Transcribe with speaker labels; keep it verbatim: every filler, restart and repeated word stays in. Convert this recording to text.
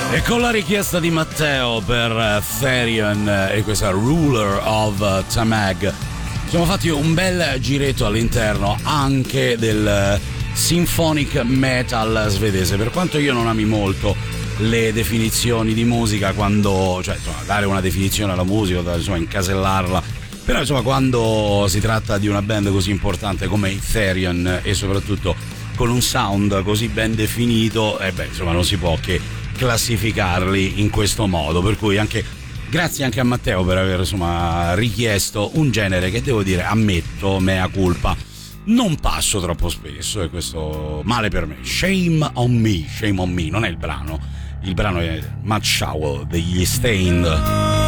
Speaker 1: E con la richiesta di Matteo per Therion e questa Ruler of Tamag siamo fatti un bel giretto all'interno anche del symphonic metal svedese. Per quanto io non ami molto le definizioni di musica, quando, cioè insomma, dare una definizione alla musica, insomma incasellarla, però insomma quando si tratta di una band così importante come i Therion e soprattutto con un sound così ben definito, e eh beh insomma non si può che classificarli in questo modo, per cui anche grazie anche a Matteo per aver insomma richiesto un genere che devo dire, ammetto, mea culpa, non passo troppo spesso, e questo male per me. Shame on me, shame on me, non è il brano, il brano è Mud Shower degli Stained.